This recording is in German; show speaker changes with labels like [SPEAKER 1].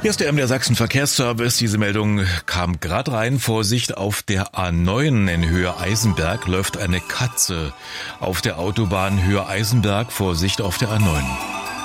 [SPEAKER 1] Hier ist der MDR Sachsen Verkehrsservice. Diese Meldung kam gerade rein. Vorsicht, auf der A9 in Höhe Eisenberg läuft eine Katze. Auf der Autobahn Höhe Eisenberg, Vorsicht auf der A9.